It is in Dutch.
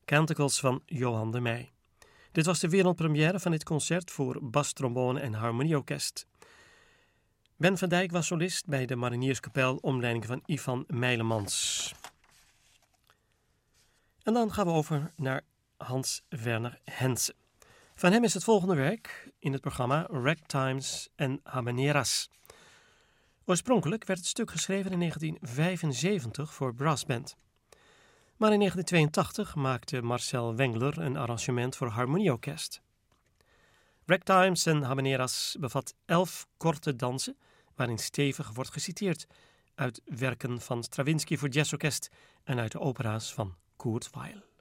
Canticles van Johan de Meij. Dit was de wereldpremière van dit concert voor bastrombone en harmonieorkest. Ben van Dijk was solist bij de Marinierskapel onder leiding van Ivan Meilemans. En dan gaan we over naar Hans Werner Henze. Van hem is het volgende werk in het programma Ragtimes en Habaneras. Oorspronkelijk werd het stuk geschreven in 1975 voor brassband. Maar in 1982 maakte Marcel Wengler een arrangement voor harmonieorkest. Ragtimes en Habaneras bevat 11 korte dansen, waarin stevig wordt geciteerd uit werken van Stravinsky voor jazzorkest en uit de opera's van Kurt Weill.